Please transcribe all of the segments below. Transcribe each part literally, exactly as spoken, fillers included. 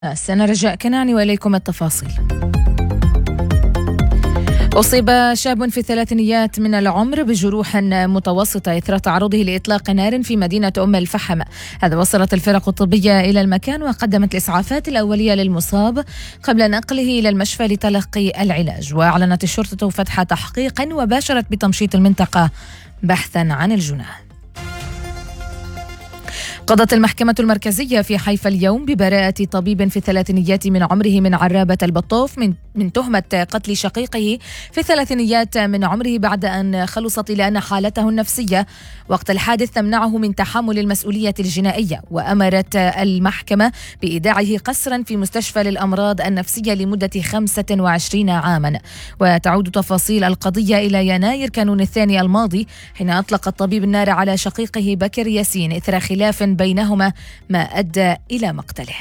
السنة رجاء كناني وإليكم التفاصيل. أصيب شاب في الثلاثينيات من العمر بجروح متوسطة إثر تعرضه لإطلاق نار في مدينة أم الفحم. هذا وصلت الفرق الطبية إلى المكان وقدمت الإسعافات الأولية للمصاب قبل نقله إلى المشفى لتلقي العلاج. وأعلنت الشرطة فتح تحقيق وباشرت بتمشيط المنطقة بحثا عن الجناه. قضت المحكمة المركزية في حيفا اليوم ببراءة طبيب في الثلاثينيات من عمره من عرابة البطوف من من تهمة قتل شقيقه في الثلاثينيات من عمره بعد أن خلصت إلى أن حالته النفسية وقت الحادث تمنعه من تحمل المسؤولية الجنائية. وأمرت المحكمة بإيداعه قسرا في مستشفى للأمراض النفسية لمدة خمسة وعشرين عاما. وتعود تفاصيل القضية إلى يناير كانون الثاني الماضي حين أطلق الطبيب النار على شقيقه بكر ياسين إثر خلاف بينهما ما أدى إلى مقتله.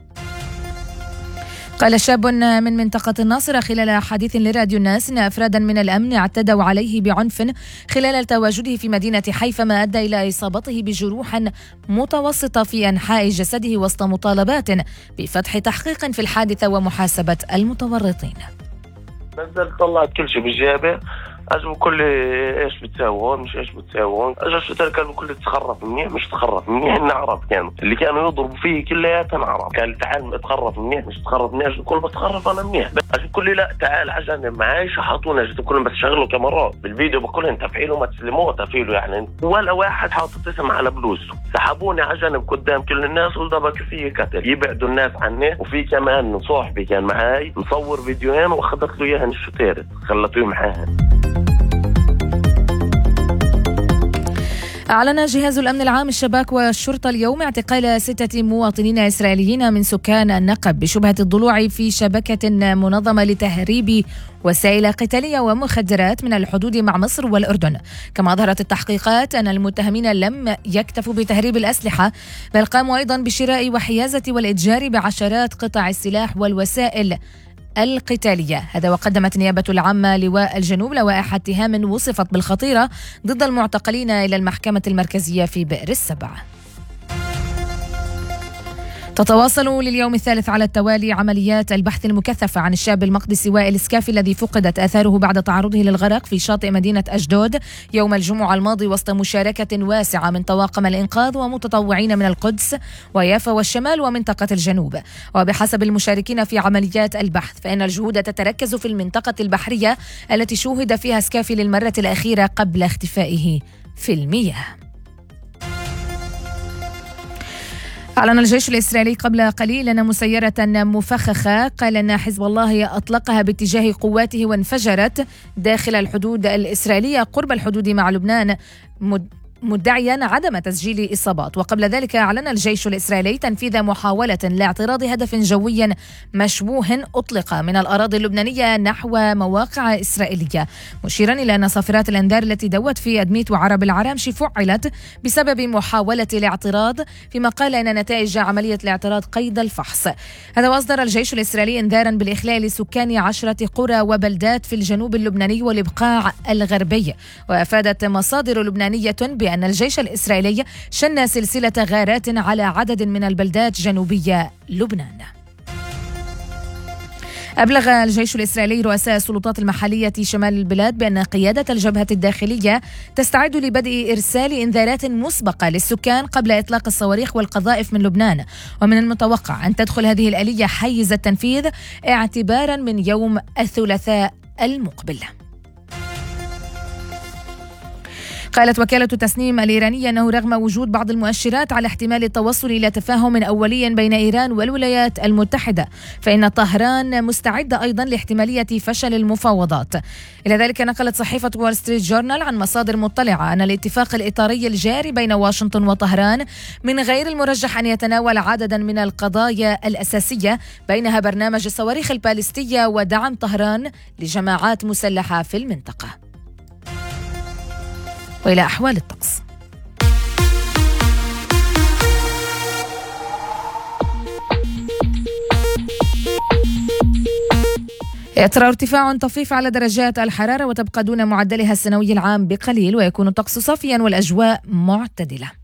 قال شاب من منطقة الناصرة خلال حديث لراديو الناس إن أفرادا من الأمن اعتدوا عليه بعنف خلال تواجده في مدينة حيفا ما أدى إلى إصابته بجروح متوسطة في أنحاء جسده وسط مطالبات بفتح تحقيق في الحادثة ومحاسبة المتورطين. نزل طلعت كل شيء بالجابة أجوا كل إيش بتساوون مش إيش بتساوون أجوا شو كانوا كل تخرف منيح مش تخرف منيح إن عرب كانوا اللي كانوا يضربوا فيه كلياتهم عرب. قال تعال تخرف منيح مش تخرف منيح كل بتخرف أنا منيح أجوا كل لا تعال عشان معاي شحطونا جت كلهم بس شغلوا كاميرات بالفيديو بقولهم تفعيلوا ما تسلموه تفعيلوا يعني ولا واحد حاطط اسم على بلوزه. سحبوني على جنب قدام كل الناس وضربوا فيه قتل يبعدوا الناس عني. وفي كمان صاحبي كان معاي مصور فيديوهين واخذت له إياهن الشتيرة خلته معاها. أعلن جهاز الأمن العام الشباك والشرطة اليوم اعتقال ستة مواطنين إسرائيليين من سكان النقب بشبهة الضلوع في شبكة منظمة لتهريب وسائل قتالية ومخدرات من الحدود مع مصر والأردن. كما أظهرت التحقيقات أن المتهمين لم يكتفوا بتهريب الأسلحة بل قاموا أيضا بشراء وحيازة والإتجار بعشرات قطع السلاح والوسائل القتالية. هذا وقدمت نيابة العامة لواء الجنوب لوائح اتهام وصفت بالخطيرة ضد المعتقلين إلى المحكمة المركزية في بئر السبع. تتواصل لليوم الثالث على التوالي عمليات البحث المكثفة عن الشاب المقدسي وائل سكافي الذي فقدت آثاره بعد تعرضه للغرق في شاطئ مدينة أشدود يوم الجمعة الماضي وسط مشاركة واسعة من طواقم الإنقاذ ومتطوعين من القدس ويافا والشمال ومنطقة الجنوب. وبحسب المشاركين في عمليات البحث فإن الجهود تتركز في المنطقة البحرية التي شوهد فيها سكافي للمرة الأخيرة قبل اختفائه في المياه. أعلن الجيش الإسرائيلي قبل قليل أن مسيرة مفخخة قال أن حزب الله أطلقها باتجاه قواته وانفجرت داخل الحدود الإسرائيلية قرب الحدود مع لبنان مدعيا عدم تسجيل إصابات. وقبل ذلك أعلن الجيش الإسرائيلي تنفيذ محاولة لاعتراض هدف جوي مشبوه أطلق من الأراضي اللبنانية نحو مواقع إسرائيلية مشيرا إلى أن صافرات الأنذار التي دوت في أدميت وعرب العرامش فعلت بسبب محاولة الاعتراض فيما قال أن نتائج عملية الاعتراض قيد الفحص. هذا وأصدر الجيش الإسرائيلي إنذارا بالإخلاء لسكان عشرة قرى وبلدات في الجنوب اللبناني والإبقاع الغربي. وأفادت مصادر لبنانية بأن أن الجيش الإسرائيلي شن سلسلة غارات على عدد من البلدات جنوبية لبنان. أبلغ الجيش الإسرائيلي رؤساء السلطات المحلية شمال البلاد بأن قيادة الجبهة الداخلية تستعد لبدء إرسال إنذارات مسبقة للسكان قبل إطلاق الصواريخ والقذائف من لبنان. ومن المتوقع أن تدخل هذه الآلية حيز التنفيذ اعتبارا من يوم الثلاثاء المقبل. قالت وكالة تسنيم الإيرانية أنه رغم وجود بعض المؤشرات على احتمال التوصل إلى تفاهم أولي بين إيران والولايات المتحدة فإن طهران مستعدة أيضا لاحتمالية فشل المفاوضات. إلى ذلك نقلت صحيفة وول ستريت جورنال عن مصادر مطلعة أن الاتفاق الإطاري الجاري بين واشنطن وطهران من غير المرجح أن يتناول عددا من القضايا الأساسية بينها برنامج الصواريخ البالستية ودعم طهران لجماعات مسلحة في المنطقة. وإلى أحوال الطقس. يترى ارتفاع طفيف على درجات الحرارة وتبقى دون معدلها السنوي العام بقليل ويكون الطقس صافيا والأجواء معتدلة.